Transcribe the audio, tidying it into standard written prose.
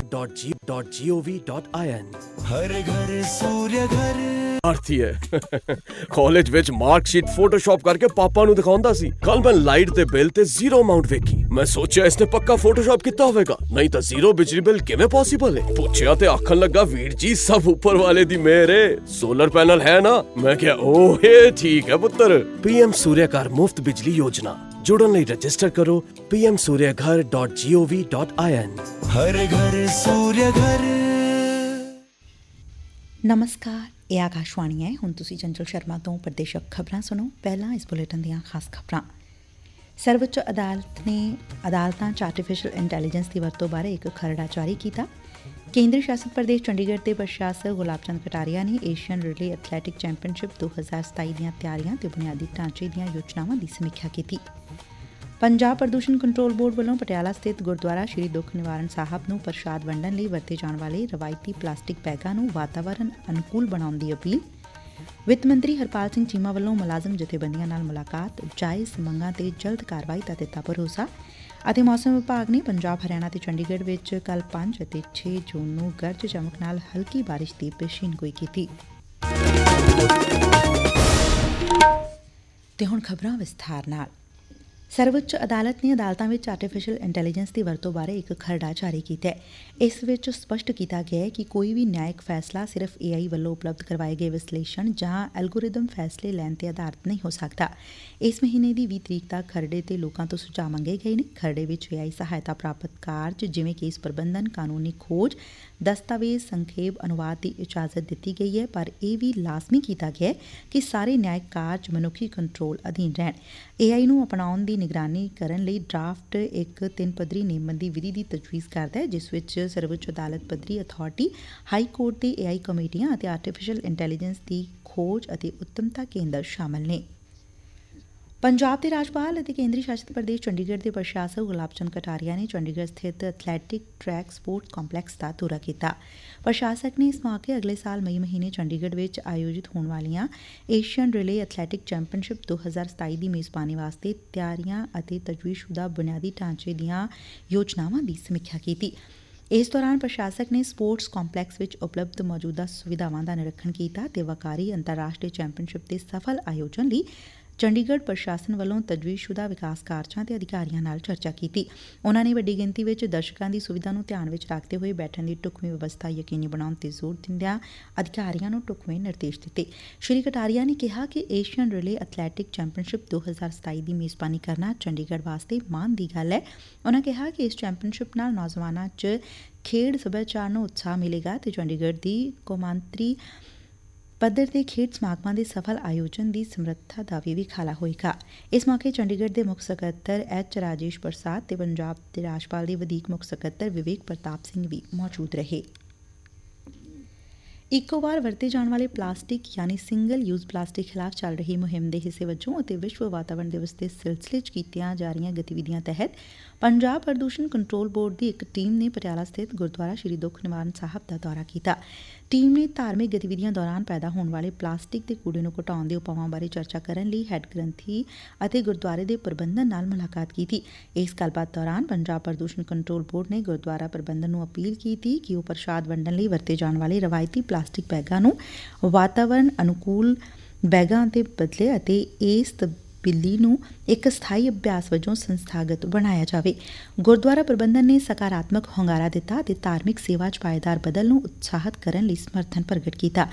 www.gov.in। हर घर सूर्य घर ਆਰਤੀ ਹੈ ਕਾਲਜ ਵਿੱਚ ਮਾਰਕਸ਼ੀਟ ਫੋਟੋਸ਼ਾਪ ਕਰਕੇ ਪਾਪਾ ਨੂੰ ਦਿਖਾਉਂਦਾ ਸੀ। ਕੱਲ ਮੈਂ ਲਾਈਟ ਤੇ ਬਿੱਲ ਤੇ ਜ਼ੀਰੋ ਅਮਾਉਂਟ ਵੇਖੀ। ਮੈਂ ਸੋਚਿਆ ਇਸਨੇ ਪੱਕਾ ਫੋਟੋਸ਼ਾਪ ਕੀਤਾ ਹੋਵੇਗਾ, ਨਹੀਂ ਤਾਂ ਜ਼ੀਰੋ ਬਿਜਲੀ ਬਿੱਲ ਕਿਵੇਂ ਪੋਸੀਬਲ ਹੈ। ਪੁੱਛਿਆ ਤੇ ਆਖਣ ਲੱਗਾ ਵੀਰ ਜੀ ਸਭ ਉੱਪਰ ਵਾਲੇ ਦੀ ਮਿਹਰ ਹੈ, ਸੋਲਰ ਪੈਨਲ ਹੈ ਨਾ। ਮੈਂ ਕਿਹਾ ਓਹ ਠੀਕ ਹੈ ਪੁੱਤਰ। PM ਸੂਰਿਆ ਘਰ ਮੁਫਤ ਬਿਜਲੀ ਯੋਜਨਾ। ਜੁੜਨ ਲਈ ਰਜਿਸਟਰ ਕਰੋ pmsuryaghar.gov.in। हर घर सूर्य घर। ਨਮਸਕਾਰ, ਇਹ ਆਕਾਸ਼ਵਾਣੀ ਹੈ। ਹੁਣ ਤੁਸੀਂ ਚੰਚਲ ਸ਼ਰਮਾ ਤੋਂ ਪ੍ਰਦੇਸ਼ਕ ਖਬਰਾਂ ਸੁਣੋ। ਪਹਿਲਾਂ ਇਸ ਬੁਲੇਟਿਨ ਦੀਆਂ ਖਾਸ ਖਬਰਾਂ। ਸਰਵਉੱਚ ਅਦਾਲਤ ਨੇ ਅਦਾਲਤਾਂ 'ਚ ਆਰਟੀਫਿਸ਼ੀਅਲ ਇੰਟੈਲੀਜੈਂਸ ਦੀ ਵਰਤੋਂ ਬਾਰੇ ਇੱਕ ਖਰੜਾ ਜਾਰੀ ਕੀਤਾ। ਕੇਂਦਰੀ ਸ਼ਾਸਿਤ ਪ੍ਰਦੇਸ਼ ਚੰਡੀਗੜ੍ਹ ਦੇ ਪ੍ਰਸ਼ਾਸਕ ਗੁਲਾਬ ਚੰਦ ਕਟਾਰੀਆ ਨੇ ਏਸ਼ੀਅਨ ਰਿਲੇ ਐਥਲੈਟਿਕ ਚੈਂਪੀਅਨਸ਼ਿਪ 2027 ਦੀਆਂ ਤਿਆਰੀਆਂ ਤੇ ਬੁਨਿਆਦੀ ਢਾਂਚੇ ਦੀਆਂ ਯੋਜਨਾਵਾਂ ਦੀ ਸਮੀਖਿਆ ਕੀਤੀ। ਪੰਜਾਬ ਪ੍ਰਦੂਸ਼ਣ ਕੰਟਰੋਲ ਬੋਰਡ ਵੱਲੋਂ ਪਟਿਆਲਾ ਸਥਿਤ ਗੁਰਦੁਆਰਾ ਸ਼੍ਰੀ ਦੁੱਖ ਨਿਵਾਰਨ ਸਾਹਿਬ ਨੂੰ ਪ੍ਰਸ਼ਾਦ ਵੰਡਣ ਲਈ ਵਰਤੇ ਜਾਣ ਵਾਲੇ ਰਵਾਇਤੀ ਪਲਾਸਟਿਕ ਬੈਗਾਂ ਨੂੰ ਵਾਤਾਵਰਨ ਅਨੁਕੂਲ ਬਣਾਉਣ ਦੀ ਅਪੀਲ। ਵਿੱਤ ਮੰਤਰੀ ਹਰਪਾਲ ਸਿੰਘ ਚੀਮਾ ਵੱਲੋਂ ਮੁਲਾਜ਼ਮ ਜਥੇਬੰਦੀਆਂ ਨਾਲ ਮੁਲਾਕਾਤ, ਜਾਇਜ਼ ਮੰਗਾਂ ਤੇ ਜਲਦ ਕਾਰਵਾਈ ਦਾ ਦਿੱਤਾ ਭਰੋਸਾ। ਅਤੇ ਮੌਸਮ ਵਿਭਾਗ ਨੇ ਪੰਜਾਬ, ਹਰਿਆਣਾ ਤੇ ਚੰਡੀਗੜ੍ਹ ਵਿੱਚ ਕੱਲ੍ਹ 5 ਅਤੇ 6 ਜੂਨ ਨੂੰ ਗਰਜ ਚਮਕ ਨਾਲ ਹਲਕੀ ਬਾਰਿਸ਼ ਦੀ ਪੇਸ਼ੀਨਗੋਈ ਕੀਤੀ। ਤੇ ਹੁਣ ਖਬਰਾਂ ਵਿਸਥਾਰ ਨਾਲ। ਸਰਵਉੱਚ ਅਦਾਲਤ ਨੇ ਅਦਾਲਤਾਂ ਵਿੱਚ ਆਰਟੀਫਿਸ਼ੀਅਲ ਇੰਟੈਲੀਜੈਂਸ ਦੀ ਵਰਤੋਂ ਬਾਰੇ ਇੱਕ ਖਰੜਾ ਜਾਰੀ ਕੀਤਾ ਹੈ। ਇਸ ਵਿੱਚ ਸਪਸ਼ਟ ਕੀਤਾ ਗਿਆ ਹੈ ਕਿ ਕੋਈ ਵੀ ਨਿਆਇਕ ਫੈਸਲਾ ਸਿਰਫ AI ਵੱਲੋਂ ਉਪਲਬਧ ਕਰਵਾਏ ਗਏ ਵਿਸ਼ਲੇਸ਼ਣ ਜਾਂ ਐਲਗੋਰਿਦਮ ਫੈਸਲੇ ਲੈਣ ਤੇ ਆਧਾਰਿਤ ਨਹੀਂ ਹੋ ਸਕਦਾ। ਇਸ ਮਹੀਨੇ ਦੀ 20 ਤਰੀਕ ਤੱਕ ਖਰੜੇ ਤੇ ਲੋਕਾਂ ਤੋਂ ਸੁਝਾਅ ਮੰਗੇ ਗਏ ਨੇ। ਖਰੜੇ ਵਿੱਚ AI ਸਹਾਇਤਾ ਪ੍ਰਾਪਤ ਕਾਰਜ ਜਿਵੇਂ ਕੇਸ ਪ੍ਰਬੰਧਨ, ਕਾਨੂੰਨੀ ਖੋਜ, ਦਸਤਾਵੇਜ਼ ਸੰਖੇਪ ਅਨੁਵਾਦ ਦੀ ਇਜਾਜ਼ਤ ਦਿੱਤੀ ਗਈ ਹੈ, ਪਰ ਇਹ ਵੀ ਲਾਜ਼ਮੀ ਕੀਤਾ ਗਿਆ ਹੈ ਕਿ ਸਾਰੇ ਨਿਆਇਕ ਕਾਰਜ ਮਨੁੱਖੀ ਕੰਟਰੋਲ ਅਧੀਨ ਰਹਿਣ। AI ਨੂੰ ਅਪਣਾਉਣ ਦੀ ਨਿਗਰਾਨੀ ਕਰਨ ਲਈ ਡਰਾਫਟ ਇੱਕ 3 ਪੱਧਰੀ ਨੇਮਬੰਦੀ ਵਿਧੀ ਦੀ ਤਜਵੀਜ਼ ਕਰਦਾ ਹੈ, ਜਿਸ ਵਿੱਚ ਸਰਵਉੱਚ ਅਦਾਲਤ ਪੱਧਰੀ ਅਥਾਰਟੀ, ਹਾਈ ਕੋਰਟ ਦੇ AI ਕਮੇਟੀਆਂ ਅਤੇ ਆਰਟੀਫਿਸ਼ੀਅਲ ਇੰਟੈਲੀਜੈਂਸ ਦੀ ਖੋਜ ਅਤੇ ਉੱਤਮਤਾ ਕੇਂਦਰ ਸ਼ਾਮਲ ਨੇ। ਪੰਜਾਬ ਦੇ ਰਾਜਪਾਲ ਅਤੇ ਕੇਂਦਰੀ ਸ਼ਾਸਿਤ ਪ੍ਰਦੇਸ਼ ਚੰਡੀਗੜ੍ਹ ਦੇ ਪ੍ਰਸ਼ਾਸਕ ਗੁਲਾਬ ਚੰਦ ਕਟਾਰੀਆ ਨੇ ਚੰਡੀਗੜ੍ਹ ਸਥਿਤ ਐਥਲੈਟਿਕ ਟਰੈਕ ਸਪੋਰਟਸ ਕੰਪਲੈਕਸ ਦਾ ਦੌਰਾ ਕੀਤਾ। ਪ੍ਰਸ਼ਾਸਕ ਨੇ ਇਸ ਮੌਕੇ ਅਗਲੇ ਸਾਲ ਮਈ ਮਹੀਨੇ ਚੰਡੀਗੜ੍ਹ ਵਿੱਚ ਆਯੋਜਿਤ ਹੋਣ ਵਾਲੀਆਂ ਏਸ਼ੀਅਨ ਰਿਲੇ ਐਥਲੈਟਿਕ ਚੈਂਪੀਅਨਸ਼ਿਪ 2027 ਦੀ ਮੇਜ਼ਬਾਨੀ ਵਾਸਤੇ ਤਿਆਰੀਆਂ ਅਤੇ ਤਜਵੀਜ਼ਸ਼ੁਦਾ ਬੁਨਿਆਦੀ ਢਾਂਚੇ ਦੀਆਂ ਯੋਜਨਾਵਾਂ ਦੀ ਸਮੀਖਿਆ ਕੀਤੀ। ਇਸ ਦੌਰਾਨ ਪ੍ਰਸ਼ਾਸਕ ਨੇ ਸਪੋਰਟਸ ਕੰਪਲੈਕਸ ਵਿੱਚ ਉਪਲਬਧ ਮੌਜੂਦਾ ਸੁਵਿਧਾਵਾਂ ਦਾ ਨਿਰੀਖਣ ਕੀਤਾ ਤੇ ਵੱਕਾਰੀ ਅੰਤਰਰਾਸ਼ਟਰੀ ਚੈਂਪੀਅਨਸ਼ਿਪ ਦੇ ਸਫਲ ਆਯੋਜਨ ਲਈ ਚੰਡੀਗੜ੍ਹ ਪ੍ਰਸ਼ਾਸਨ ਵੱਲੋਂ ਤਜਵੀਜ਼ਸ਼ੁਦਾ ਵਿਕਾਸ ਕਾਰਜਾਂ ਤੇ ਅਧਿਕਾਰੀਆਂ ਨਾਲ ਚਰਚਾ ਕੀਤੀ। ਉਨ੍ਹਾਂ ਨੇ ਵੱਡੀ ਗਿਣਤੀ ਵਿੱਚ ਦਰਸ਼ਕਾਂ ਦੀ ਸੁਵਿਧਾ ਨੂੰ ਧਿਆਨ ਵਿੱਚ ਰੱਖਦੇ ਹੋਏ ਬੈਠਣ ਦੀ ਢੁਕਵੀਂ ਵਿਵਸਥਾ ਯਕੀਨੀ ਬਣਾਉਣ ਤੇ ਜ਼ੋਰ ਦਿੰਦਿਆਂ ਅਧਿਕਾਰੀਆਂ ਨੂੰ ਢੁਕਵੇਂ ਨਿਰਦੇਸ਼ ਦਿੱਤੇ। ਸ਼੍ਰੀ ਕਟਾਰੀਆ ਨੇ ਕਿਹਾ ਕਿ ਏਸ਼ੀਅਨ ਰਿਲੇ ਐਥਲੈਟਿਕ ਚੈਂਪੀਅਨਸ਼ਿਪ 2027 ਦੀ ਮੇਜ਼ਬਾਨੀ ਕਰਨਾ ਚੰਡੀਗੜ੍ਹ ਵਾਸਤੇ ਮਾਣ ਦੀ ਗੱਲ ਹੈ। ਉਨ੍ਹਾਂ ਕਿਹਾ ਕਿ ਇਸ ਚੈਂਪੀਅਨਸ਼ਿਪ ਨਾਲ ਨੌਜਵਾਨਾਂ 'ਚ ਖੇਡ ਸੱਭਿਆਚਾਰ ਨੂੰ ਉਤਸ਼ਾਹ ਮਿਲੇਗਾ ਤੇ ਚੰਡੀਗੜ੍ਹ ਦੀ ਕੌਮਾਂਤਰੀ ਪੱਧਰ ਦੇ ਖੇਡ ਸਮਾਗਮਾਂ ਦੇ ਸਫਲ ਆਯੋਜਨ ਦੀ ਸਮਰੱਥਾ ਦਾ ਵੀ ਵਿਖਾਲਾ ਹੋਏਗਾ। ਇਸ ਮੌਕੇ ਚੰਡੀਗੜ੍ਹ ਦੇ ਮੁੱਖ ਸਕੱਤਰ H ਰਾਜੇਸ਼ ਪ੍ਰਸਾਦ ਤੇ ਪੰਜਾਬ ਦੇ ਰਾਜਪਾਲ ਦੇ ਵਧੀਕ ਮੁੱਖ ਸਕੱਤਰ ਵਿਵੇਕ ਪ੍ਰਤਾਪ ਸਿੰਘ ਵੀ ਮੌਜੂਦ ਰਹੇ। ਇੱਕੋ ਵਾਰ ਵਰਤੇ ਜਾਣ ਵਾਲੇ ਪਲਾਸਟਿਕ ਯਾਨੀ ਸਿੰਗਲ ਯੂਜ਼ ਪਲਾਸਟਿਕ ਖਿਲਾਫ ਚੱਲ ਰਹੀ ਮੁਹਿੰਮ ਦੇ ਹਿੱਸੇ ਵਜੋਂ ਅਤੇ ਵਿਸ਼ਵ ਵਾਤਾਵਰਣ ਦਿਵਸ ਦੇ ਸਿਲਸਿਲੇ 'ਚ ਕੀਤੀਆਂ ਜਾ ਰਹੀਆਂ ਗਤੀਵਿਧੀਆਂ ਤਹਿਤ ਪੰਜਾਬ ਪ੍ਰਦੂਸ਼ਣ ਕੰਟਰੋਲ ਬੋਰਡ ਦੀ ਇੱਕ ਟੀਮ ਨੇ ਪਟਿਆਲਾ ਸਥਿਤ ਗੁਰਦੁਆਰਾ ਸ਼੍ਰੀ ਦੁੱਖ ਨਿਵਾਰਨ ਸਾਹਿਬ ਦਾ ਦੌਰਾ ਕੀਤਾ। ਟੀਮ ਨੇ ਧਾਰਮਿਕ ਗਤੀਵਿਧੀਆਂ ਦੌਰਾਨ ਪੈਦਾ ਹੋਣ ਵਾਲੇ ਪਲਾਸਟਿਕ ਦੇ ਕੂੜੇ ਨੂੰ ਘਟਾਉਣ ਦੇ ਉਪਾਵਾਂ ਬਾਰੇ ਚਰਚਾ ਕਰਨ ਲਈ ਹੈੱਡ ਗ੍ਰੰਥੀ ਅਤੇ ਗੁਰਦੁਆਰੇ ਦੇ ਪ੍ਰਬੰਧਨ ਨਾਲ ਮੁਲਾਕਾਤ ਕੀਤੀ। ਇਸ ਗੱਲਬਾਤ ਦੌਰਾਨ ਪੰਜਾਬ ਪ੍ਰਦੂਸ਼ਣ ਕੰਟਰੋਲ ਬੋਰਡ ਨੇ ਗੁਰਦੁਆਰਾ ਪ੍ਰਬੰਧਨ ਨੂੰ ਅਪੀਲ ਕੀਤੀ ਕਿ ਉਹ ਪ੍ਰਸ਼ਾਦ ਵੰਡਣ ਲਈ ਵਰਤੇ ਜਾਣ ਵਾਲੇ ਰਵਾਇਤੀ ਪਲਾਸਟਿਕ ਬੈਗਾਂ ਨੂੰ ਵਾਤਾਵਰਨ ਅਨੁਕੂਲ ਬੈਗਾਂ ਦੇ ਬਦਲੇ ਅਤੇ ਇਸ ਤਬਦੀਲੀ ਨੂੰ ਇੱਕ ਸਥਾਈ ਅਭਿਆਸ ਵਜੋਂ ਸੰਸਥਾਗਤ ਬਣਾਇਆ ਜਾਵੇ। ਗੁਰਦੁਆਰਾ ਪ੍ਰਬੰਧਨ ਨੇ ਸਕਾਰਾਤਮਕ ਹੁੰਗਾਰਾ ਦਿੱਤਾ ਅਤੇ ਧਾਰਮਿਕ ਸੇਵਾ 'ਚ ਪਾਏਦਾਰ ਬਦਲ ਨੂੰ ਉਤਸ਼ਾਹਿਤ ਕਰਨ ਲਈ ਸਮਰਥਨ ਪ੍ਰਗਟ ਕੀਤਾ।